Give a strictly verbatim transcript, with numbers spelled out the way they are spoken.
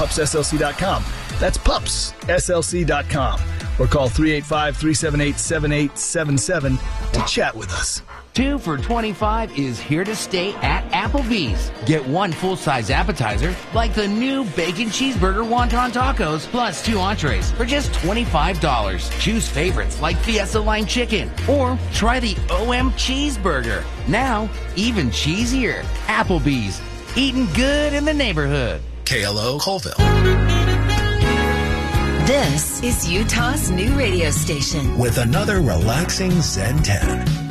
pups s l c dot com. That's pups s l c dot com. Or call three eight five, three seven eight, seven eight seven seven to chat with us. Two for twenty-five is here to stay at Applebee's. Get one full-size appetizer, like the new bacon cheeseburger wonton tacos, plus two entrees for just twenty-five dollars. Choose favorites like Fiesta Lime Chicken, or try the O M Cheeseburger. Now, even cheesier. Applebee's. Eating good in the neighborhood. K L O Colville. This is Utah's new radio station. With another relaxing Zen ten.